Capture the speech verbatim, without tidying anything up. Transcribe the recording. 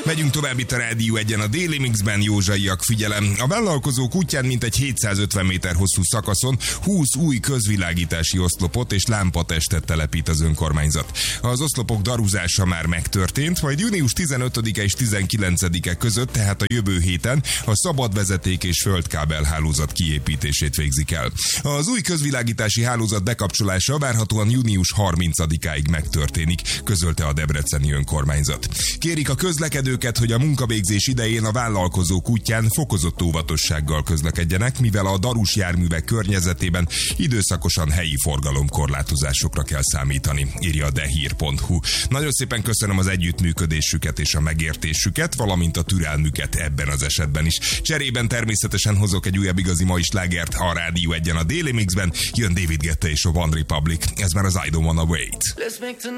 Megyünk tovább itt a Rádió Egyen a Déli Mixben, Józsaiak, figyelem. A vállalkozók útján mintegy hétszázötven méter hosszú szakaszon húsz új közvilágítási oszlopot és lámpatestet telepít az önkormányzat. Az oszlopok daruzása már megtörtént, majd június tizenötödike és tizenkilencedike között, tehát a jövő héten a szabadvezeték és földkábel hálózat kiépítését végzik el. Az új közvilágítási hálózat bekapcsolása várhatóan június harmincadikáig megtörténik, közölte a debreceni önkormányzat. Kérik a közlekedőket, hogy a munkavégzés idején a vállalkozók útján fokozott óvatossággal közlekedjenek, mivel a darus járművek környezetében időszakosan helyi forgalomkorlátozásokra kell számítani, írja a dehír pont hu. Nagyon szépen köszönöm az együttműködésüket és a megértésüket, valamint a türelmüket ebben az esetben is. Cserében természetesen hozok egy újabb igazi mai slágert a Rádió Egyen a Déli Mixben, jön David Guetta és a One Republic, ez már az I Don't Wanna Wait.